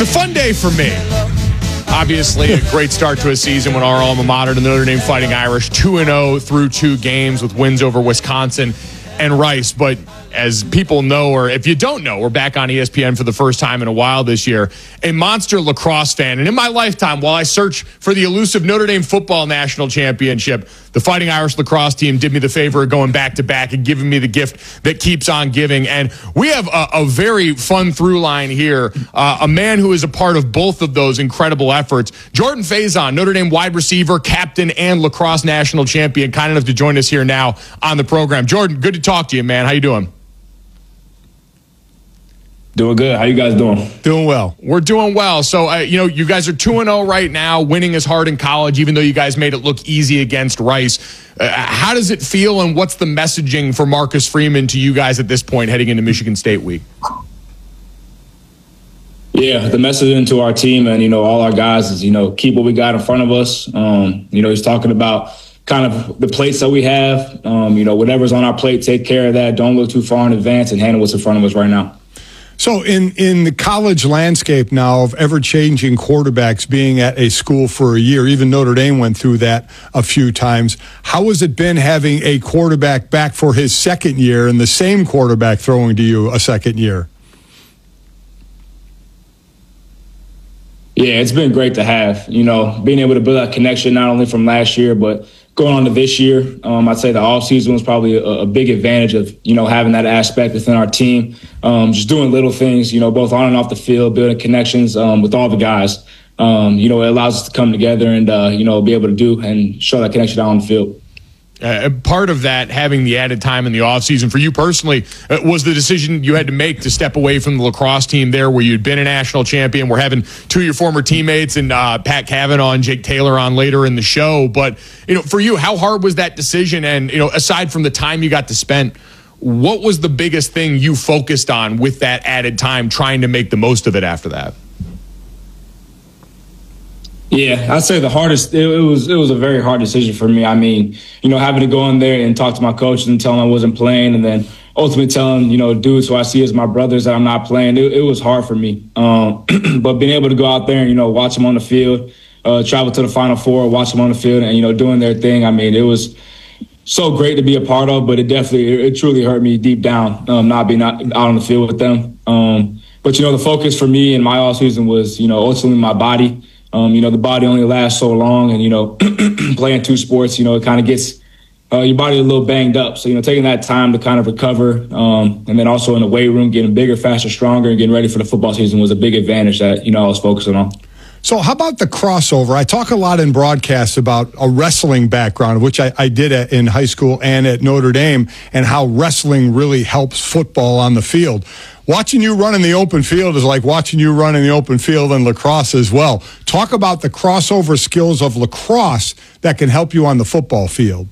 a fun day for me. Obviously, a great start to a season when our alma mater, the Notre Dame Fighting Irish, 2-0 through 2 games with wins over Wisconsin and Rice. But as people know, or if you don't know, we're back on ESPN for the first time in a while this year, a monster lacrosse fan. And in my lifetime, while I search for the elusive Notre Dame football national championship, the Fighting Irish lacrosse team did me the favor of going back-to-back and giving me the gift that keeps on giving. And we have a very fun through line here, a man who is a part of both of those incredible efforts. Jordan Faison, Notre Dame wide receiver, captain, and lacrosse national champion, kind enough to join us here now on the program. Jordan, good to talk to you, man. How you doing? Doing good. How you guys doing? Doing well. We're doing well. So, you guys are 2-0 right now, winning is hard in college, even though you guys made it look easy against Rice. How does it feel, and what's the messaging for Marcus Freeman to you guys at this point heading into Michigan State week? Yeah, the messaging to our team and, all our guys is, keep what we got in front of us. He's talking about kind of the plates that we have. Whatever's on our plate, take care of that. Don't look too far in advance and handle what's in front of us right now. So in the college landscape now of ever-changing quarterbacks being at a school for a year, even Notre Dame went through that a few times, how has it been having a quarterback back for his second year and the same quarterback throwing to you a second year? Yeah, it's been great to have, being able to build that connection not only from last year, but going on to this year. I'd say the offseason was probably a big advantage of, having that aspect within our team, just doing little things, both on and off the field, building connections with all the guys. It allows us to come together and, be able to do and show that connection out on the field. Part of that, having the added time in the offseason for you personally, was the decision you had to make to step away from the lacrosse team there where you'd been a national champion. We're having 2 of your former teammates and Pat Cavanaugh and Jake Taylor on later in the show. But, for you, how hard was that decision? And, aside from the time you got to spend, what was the biggest thing you focused on with that added time, trying to make the most of it after that? Yeah, I'd say the hardest, it was a very hard decision for me. I mean, having to go in there and talk to my coach and tell them I wasn't playing, and then ultimately telling, dudes who I see as my brothers that I'm not playing, it was hard for me. But being able to go out there and, watch them on the field, travel to the Final Four, watch them on the field and, doing their thing. I mean, it was so great to be a part of, but it truly hurt me deep down, not being out on the field with them. But, the focus for me in my offseason was, ultimately my body. The body only lasts so long, and, playing 2 sports, it kind of gets your body a little banged up. So, taking that time to kind of recover, and then also in the weight room, getting bigger, faster, stronger, and getting ready for the football season was a big advantage that, I was focusing on. So how about the crossover? I talk a lot in broadcasts about a wrestling background, which I did in high school and at Notre Dame, and how wrestling really helps football on the field. Watching you run in the open field is like watching you run in the open field in lacrosse as well. Talk about the crossover skills of lacrosse that can help you on the football field.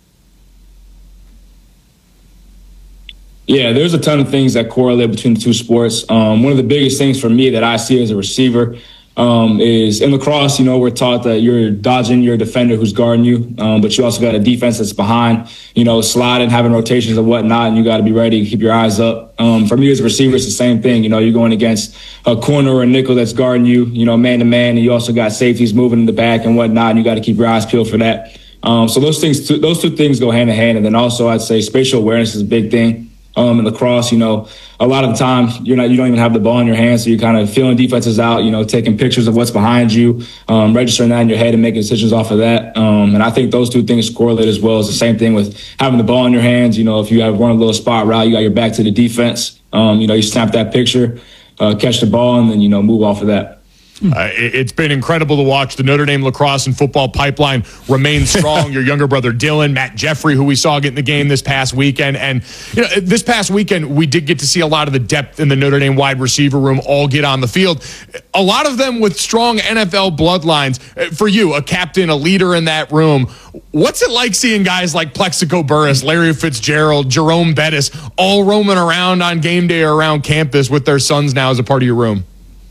Yeah, there's a ton of things that correlate between the 2 sports. One of the biggest things for me that I see as a receiver is in lacrosse, we're taught that you're dodging your defender who's guarding you, but you also got a defense that's behind, sliding, having rotations and whatnot, and you got to be ready to keep your eyes up. For me as a receiver, it's the same thing. You're going against a corner or a nickel that's guarding you, man to man, and you also got safeties moving in the back and whatnot, and you got to keep your eyes peeled for that. So those 2 things go hand in hand. And then also I'd say spatial awareness is a big thing. In lacrosse, a lot of the time you don't even have the ball in your hands, so you're kind of feeling defenses out, taking pictures of what's behind you, registering that in your head and making decisions off of that. And I think those 2 things correlate as well. As the same thing with having the ball in your hands. If you have run a little spot route, you got your back to the defense. You snap that picture, catch the ball, and then move off of that. It's been incredible to watch the Notre Dame lacrosse and football pipeline remain strong. Your younger brother Dylan, Matt Jeffrey, who we saw get in the game this past weekend. And this past weekend, we did get to see a lot of the depth in the Notre Dame wide receiver room all get on the field. A lot of them with strong NFL bloodlines. For you, a captain, a leader in that room, what's it like seeing guys like Plexico Burress, Larry Fitzgerald, Jerome Bettis all roaming around on game day or around campus with their sons now as a part of your room?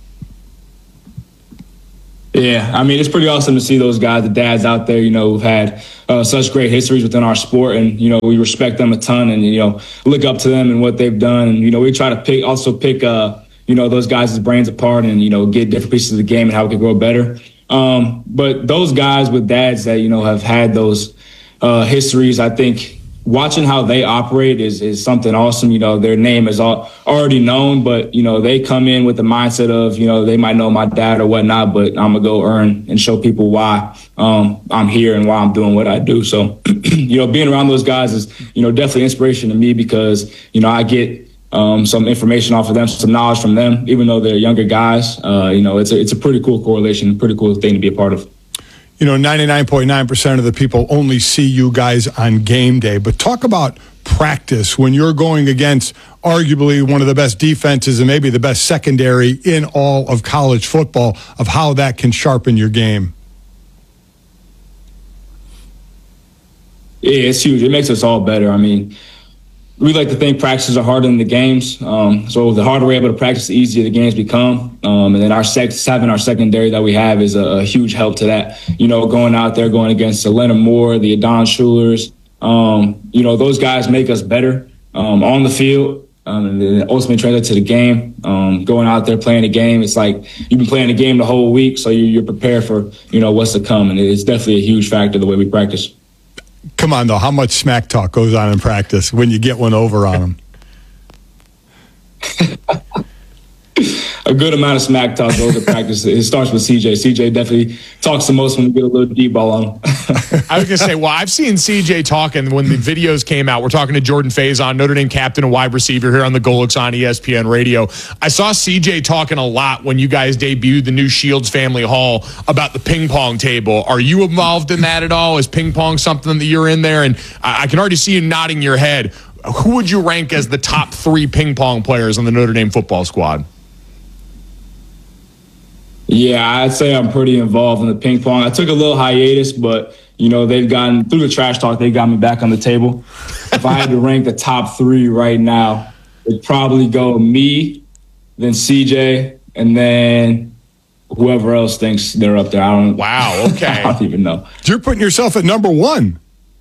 Yeah, I mean, it's pretty awesome to see those guys, the dads out there, who've had such great histories within our sport. And, we respect them a ton and, look up to them and what they've done. And, we try to pick those guys' brains apart and, get different pieces of the game and how we can grow better. But those guys with dads that, have had those histories, I think watching how they operate is something awesome. Their name is already known, but, they come in with the mindset of, they might know my dad or whatnot, but I'm going to go earn and show people why I'm here and why I'm doing what I do. So, being around those guys is, definitely inspiration to me because, I get some information off of them, some knowledge from them, even though they're younger guys. It's a pretty cool correlation, a pretty cool thing to be a part of. 99.9% of the people only see you guys on game day. But talk about practice when you're going against arguably one of the best defenses and maybe the best secondary in all of college football, of how that can sharpen your game. Yeah, it's huge. It makes us all better. I mean, we like to think practices are harder than the games. So the harder we're able to practice, the easier the games become. And then having our secondary that we have is a huge help to that. Going out there, going against the Leonard Moore, the Adon Schulers, those guys make us better on the field. And then ultimately translate to the game. Going out there, playing the game, it's like you've been playing the game the whole week, so you're prepared for, what's to come. And it's definitely a huge factor the way we practice. Come on, though. How much smack talk goes on in practice when you get one over on them? A good amount of smack talk goes to practice. It starts with CJ. CJ definitely talks the most when we get a little deep ball on him. I was going to say, well, I've seen CJ talking when the videos came out. We're talking to Jordan Faison, Notre Dame captain and wide receiver here on the Golix on ESPN Radio. I saw CJ talking a lot when you guys debuted the new Shields Family Hall about the ping pong table. Are you involved in that at all? Is ping pong something that you're in there? And I can already see you nodding your head. Who would you rank as the top 3 ping pong players on the Notre Dame football squad? Yeah, I'd say I'm pretty involved in the ping pong. I took a little hiatus, but, they've gotten through the trash talk. They got me back on the table. If I had to rank the top 3 right now, it'd probably go me, then CJ, and then whoever else thinks they're up there. Wow, okay. I don't even know. You're putting yourself at number 1.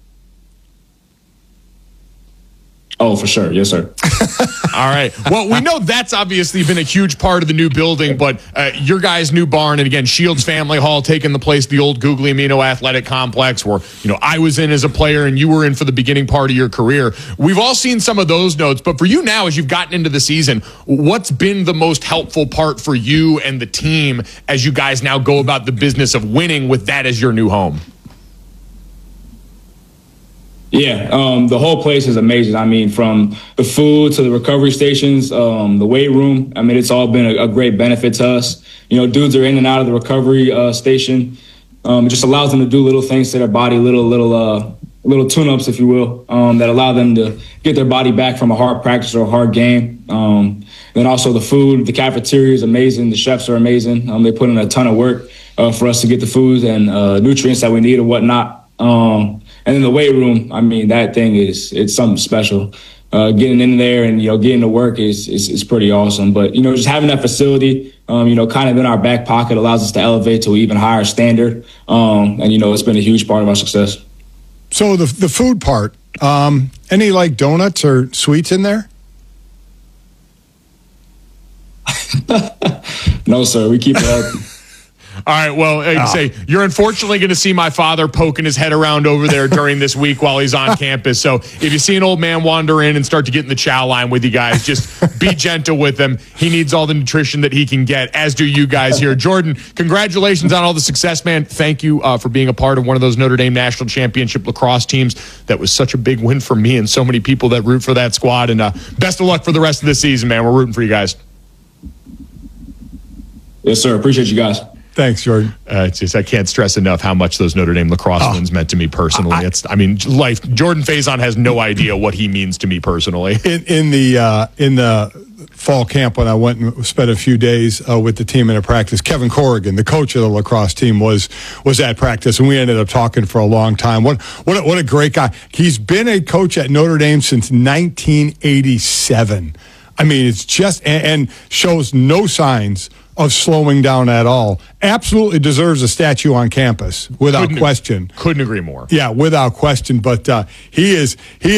Oh, for sure. Yes, sir. All right. Well, we know that's obviously been a huge part of the new building, but your guys' new barn, and again, Shields Family Hall taking the place of the old Guglielmino Athletic Complex where, I was in as a player and you were in for the beginning part of your career. We've all seen some of those notes, but for you now, as you've gotten into the season, what's been the most helpful part for you and the team as you guys now go about the business of winning with that as your new home? Yeah, the whole place is amazing. I mean, from the food to the recovery stations, the weight room. I mean, it's all been a great benefit to us. Dudes are in and out of the recovery station. It just allows them to do little things to their body, little tune-ups, if you will, that allow them to get their body back from a hard practice or a hard game. Then also the food, the cafeteria is amazing. The chefs are amazing. They put in a ton of work for us to get the foods and nutrients that we need and whatnot. And then the weight room, I mean, that thing it's something special. Getting in there and, getting to work is pretty awesome. But, just having that facility, kind of in our back pocket allows us to elevate to an even higher standard. And, it's been a huge part of our success. So the food part, any like donuts or sweets in there? No, sir. We keep it healthy. All right, well, like I say, you're unfortunately going to see my father poking his head around over there during this week while he's on campus. So if you see an old man wander in and start to get in the chow line with you guys, just be gentle with him. He needs all the nutrition that he can get, as do you guys here. Jordan, congratulations on all the success, man. Thank you for being a part of one of those Notre Dame National Championship lacrosse teams. That was such a big win for me and so many people that root for that squad. And best of luck for the rest of the season, man. We're rooting for you guys. Yes, sir. Appreciate you guys. Thanks, Jordan. It's just I can't stress enough how much those Notre Dame lacrosse wins meant to me personally. Life. Jordan Faison has no idea what he means to me personally. In the fall camp when I went and spent a few days with the team in a practice, Kevin Corrigan, the coach of the lacrosse team, was at practice, and we ended up talking for a long time. What a great guy. He's been a coach at Notre Dame since 1987. I mean, it's just and shows no signs of slowing down at all. Absolutely deserves a statue on campus, without question. Couldn't agree more. Yeah, without question. But he is